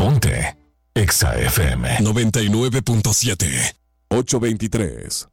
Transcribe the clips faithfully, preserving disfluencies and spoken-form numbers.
Ponte Exa F M noventa y nueve punto siete. ocho veintitrés.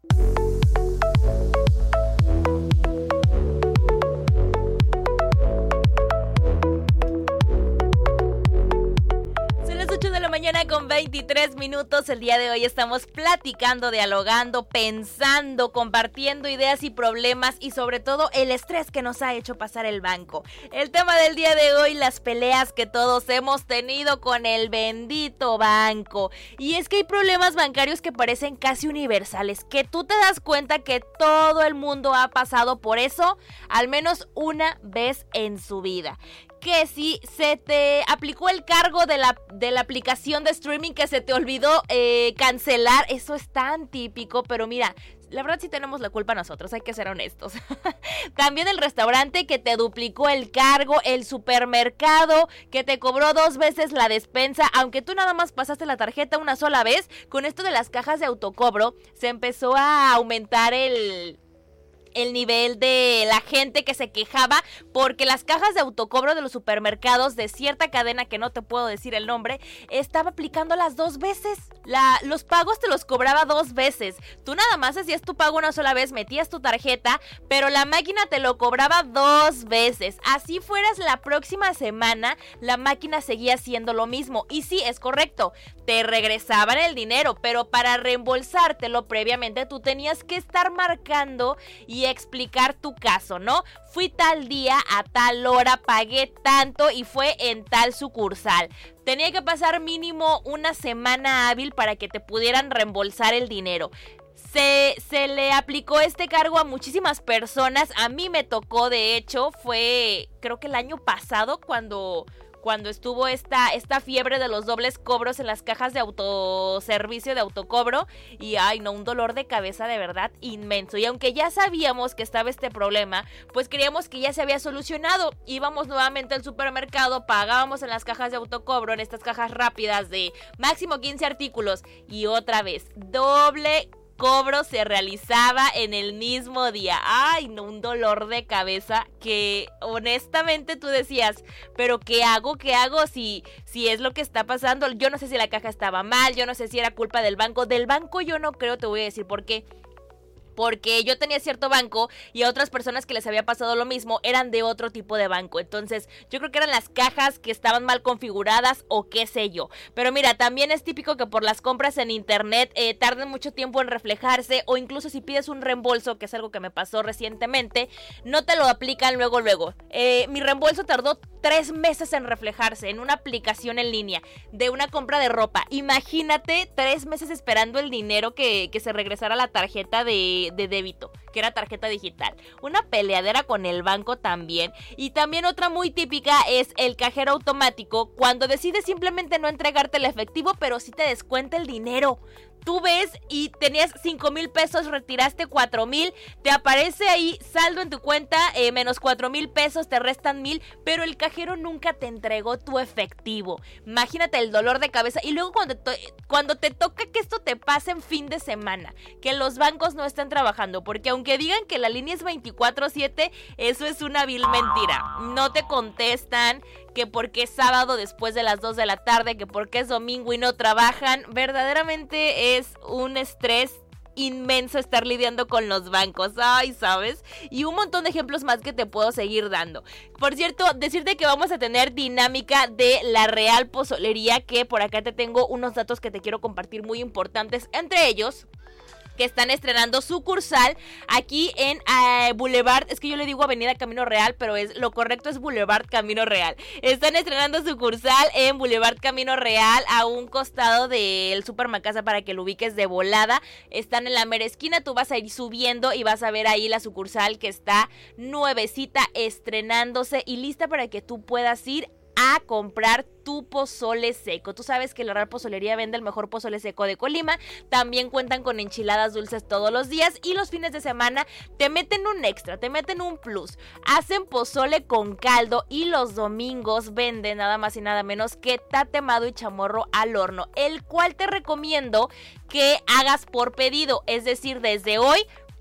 Mañana con veintitrés minutos. El día de hoy estamos platicando, dialogando, pensando, compartiendo ideas y problemas y sobre todo el estrés que nos ha hecho pasar el banco. El tema del día de hoy, las peleas que todos hemos tenido con el bendito banco. Y es que hay problemas bancarios que parecen casi universales, que tú te das cuenta que todo el mundo ha pasado por eso al menos una vez en su vida. Que si se te aplicó el cargo de la, de la aplicación de streaming que se te olvidó eh, cancelar, eso es tan típico, pero mira, la verdad sí tenemos la culpa nosotros, hay que ser honestos. También el restaurante que te duplicó el cargo, el supermercado que te cobró dos veces la despensa, aunque tú nada más pasaste la tarjeta una sola vez. Con esto de las cajas de autocobro se empezó a aumentar el... el nivel de la gente que se quejaba porque las cajas de autocobro de los supermercados de cierta cadena, que no te puedo decir el nombre, estaba aplicando las dos veces. La, los pagos te los cobraba dos veces. Tú nada más hacías tu pago una sola vez, metías tu tarjeta, pero la máquina te lo cobraba dos veces. Así fueras la próxima semana, la máquina seguía haciendo lo mismo. Y sí, es correcto, te regresaban el dinero, pero para reembolsártelo previamente tú tenías que estar marcando y explicar tu caso, ¿no? Fui tal día a tal hora, pagué tanto y fue en tal sucursal. Tenía que pasar mínimo una semana hábil para que te pudieran reembolsar el dinero. Se, se le aplicó este cargo a muchísimas personas. A mí me tocó, de hecho, fue creo que el año pasado cuando... cuando estuvo esta, esta fiebre de los dobles cobros en las cajas de autoservicio, de autocobro, y ay no, un dolor de cabeza de verdad inmenso. Y aunque ya sabíamos que estaba este problema, pues creíamos que ya se había solucionado. Íbamos nuevamente al supermercado, pagábamos en las cajas de autocobro, en estas cajas rápidas de máximo quince artículos, y otra vez, doble cobro se realizaba en el mismo día. Ay, no, un dolor de cabeza que honestamente tú decías, pero ¿qué hago? ¿Qué hago si, si es lo que está pasando? Yo no sé si la caja estaba mal, yo no sé si era culpa del banco. Del banco yo no creo, te voy a decir por qué. Porque yo tenía cierto banco y a otras personas que les había pasado lo mismo eran de otro tipo de banco. Entonces yo creo que eran las cajas que estaban mal configuradas o qué sé yo. Pero mira, también es típico que por las compras en internet eh, tarden mucho tiempo en reflejarse, o incluso si pides un reembolso, que es algo que me pasó recientemente, no te lo aplican luego luego. Eh, mi reembolso tardó tres meses en reflejarse en una aplicación en línea de una compra de ropa. Imagínate tres meses esperando el dinero que, que se regresara a la tarjeta de... de débito, que era tarjeta digital. Una peleadera con el banco también. Y también otra muy típica es el cajero automático, cuando decide simplemente no entregarte el efectivo, pero sí te descuenta el dinero. Tú ves y tenías cinco mil pesos, retiraste cuatro mil, te aparece ahí saldo en tu cuenta, eh, menos cuatro mil pesos, te restan mil, pero el cajero nunca te entregó tu efectivo. Imagínate el dolor de cabeza. Y luego cuando te, cuando te toca que esto te pase en fin de semana, que los bancos no están trabajando, porque aunque digan que la línea es veinticuatro siete, eso es una vil mentira. No te contestan, que porque es sábado después de las dos de la tarde, que porque es domingo y no trabajan. Verdaderamente es un estrés inmenso estar lidiando con los bancos, ay, ¿sabes? Y un montón de ejemplos más que te puedo seguir dando. Por cierto, decirte que vamos a tener dinámica de la Real Pozolería, que por acá te tengo unos datos que te quiero compartir muy importantes, entre ellos que están estrenando sucursal aquí en uh, Boulevard, es que yo le digo Avenida Camino Real, pero es lo correcto es Boulevard Camino Real. Están estrenando sucursal en Boulevard Camino Real, a un costado del Super Macasa, para que lo ubiques de volada. Están en la mera esquina, tú vas a ir subiendo y vas a ver ahí la sucursal que está nuevecita, estrenándose y lista para que tú puedas ir a comprar tu pozole seco. Tú sabes que la Real Pozolería vende el mejor pozole seco de Colima. También cuentan con enchiladas dulces todos los días, y los fines de semana te meten un extra, te meten un plus. Hacen pozole con caldo, y los domingos venden nada más y nada menos que tatemado y chamorro al horno, el cual te recomiendo que hagas por pedido. Es decir, desde hoy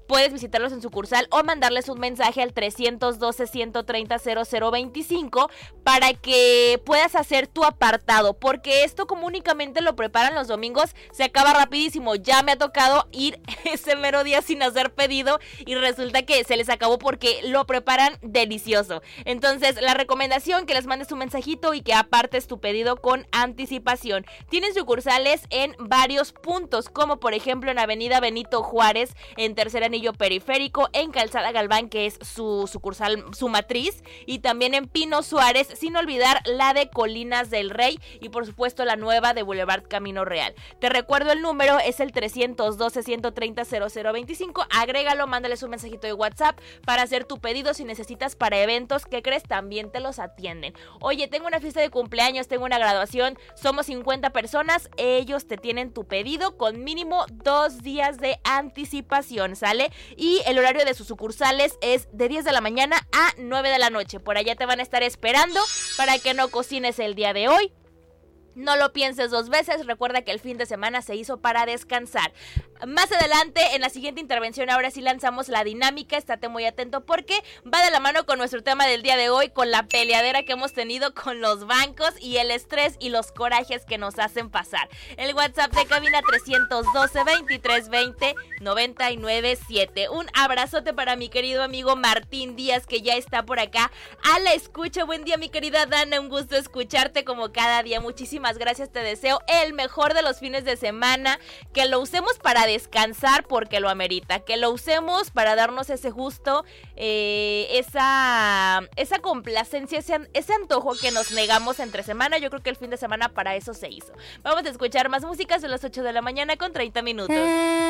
puedes visitarlos en sucursal o mandarles un mensaje al trescientos doce, ciento treinta, cero cero veinticinco para que puedas hacer tu apartado, porque esto como únicamente lo preparan los domingos, se acaba rapidísimo. Ya me ha tocado ir ese mero día sin hacer pedido y resulta que se les acabó porque lo preparan delicioso. Entonces, la recomendación, que les mandes un mensajito y que apartes tu pedido con anticipación. Tienen sucursales en varios puntos, como por ejemplo en Avenida Benito Juárez, en Tercer Anillo Periférico, en Calzada Galván, que es su sucursal, su matriz, y también en Pino Suárez, sin olvidar la de Colinas del Rey y por supuesto la nueva de Boulevard Camino Real. Te recuerdo el número, es el trescientos doce, ciento treinta, cero cero veinticinco. Agrégalo, mándales un mensajito de WhatsApp para hacer tu pedido. Si necesitas para eventos, ¿qué crees? También te los atienden. Oye, tengo una fiesta de cumpleaños, tengo una graduación, somos cincuenta personas, ellos te tienen tu pedido con mínimo dos días de anticipación, ¿sale? Y el horario de sus sucursales es de diez de la mañana a nueve de la noche. Por allá te van a estar esperando para que no cocines el día de hoy. No lo pienses dos veces, recuerda que el fin de semana se hizo para descansar. Más adelante, en la siguiente intervención, ahora sí lanzamos la dinámica, estate muy atento porque va de la mano con nuestro tema del día de hoy, con la peleadera que hemos tenido con los bancos y el estrés y los corajes que nos hacen pasar. El WhatsApp de cabina trescientos doce, veintitrés veinte, noventa y nueve siete. Un abrazote para mi querido amigo Martín Díaz, que ya está por acá a la escucha. Buen día, mi querida Dana, un gusto escucharte como cada día. Muchísimas gracias, te deseo el mejor de los fines de semana, que lo usemos para descansar porque lo amerita, que lo usemos para darnos ese gusto, eh, esa, esa complacencia, ese, ese antojo que nos negamos entre semana. Yo creo que el fin de semana para eso se hizo. Vamos a escuchar más música, son las ocho de la mañana con treinta minutos.